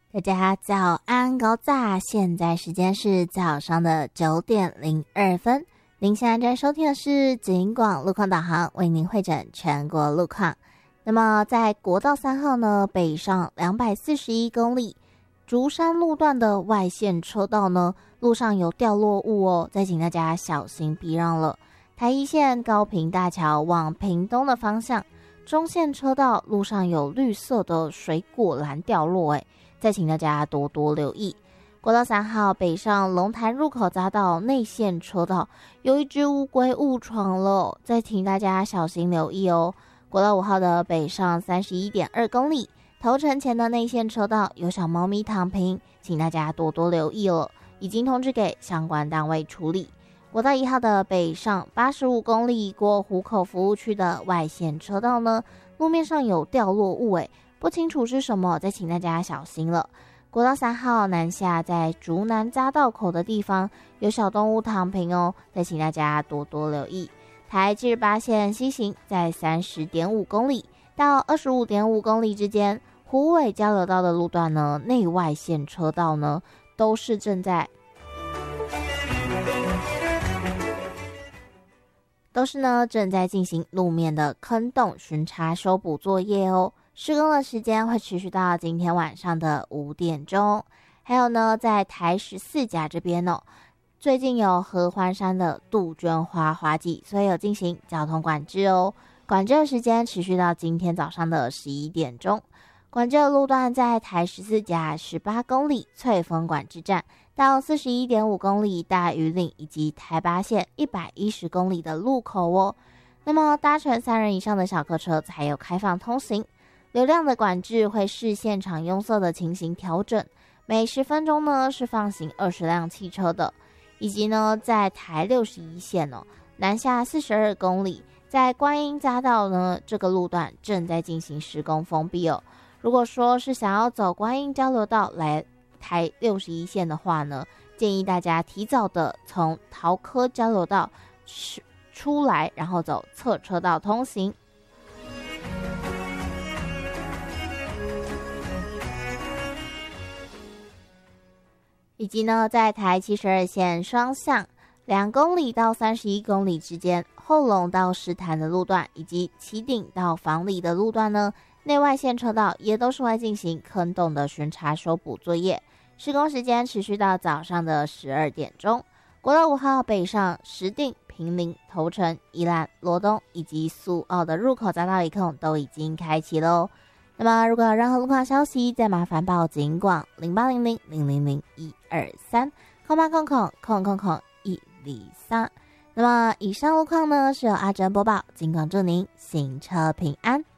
大家早安高炸，现在时间是早上的9:02。您现在正收听的是警广路况导航，为您汇整全国路况。那么在国道3号呢，北上241公里，竹山路段的外线车道呢，路上有掉落物哦，再请大家小心避让了。台一线高屏大桥往屏东的方向，中线车道路上有绿色的水果篮掉落，再请大家多多留意。国道3号北上龙潭入口匝道内线车道有一只乌龟误闯了，再请大家小心留意哦。国道5号的北上31.2公里，头城前的内线车道有小猫咪躺平，请大家多多留意了，已经通知给相关单位处理。国道1号的北上85公里，过湖口服务区的外线车道呢，路面上有掉落物，不清楚是什么，再请大家小心了。国道3号南下在竹南匝道口的地方有小动物躺平哦，再请大家多多留意。台78线西行在30.5公里到25.5公里之间，虎尾交流道的路段呢，内外线车道呢都是正在进行路面的坑洞巡查修补作业哦。施工的时间会持续到今天晚上的5点钟。还有呢，在台14甲这边哦，最近有合欢山的杜鹃花花季，所以有进行交通管制哦。管制的时间持续到今天早上的11点钟。管制的路段在台14甲18公里翠峰管制站到41.5公里大屿岭，以及台8线110公里的路口哦。那么搭乘3人以上的小客车才有开放通行。流量的管制会视现场拥塞的情形调整，每10分钟呢是放行20辆汽车的。以及呢，在台61线哦，南下42公里，在观音匝道呢这个路段正在进行施工封闭哦。如果说是想要走观音交流道来台61线的话呢，建议大家提早的从桃科交流道出来，然后走侧车道通行。以及呢，在台72线双向2公里到31公里之间，后龙到石潭的路段，以及旗顶到房里的路段呢，内外线车道也都是会进行坑洞的巡查修补作业，施工时间持续到早上的12点钟。国道5号北上石碇、坪林、头城、宜兰、罗东以及苏澳的入口匝道一控都已经开启喽。那么如果有任何路况消息，再麻烦报警广08000001230800000123。那么以上路况呢是由阿珍播报，警广祝您行车平安。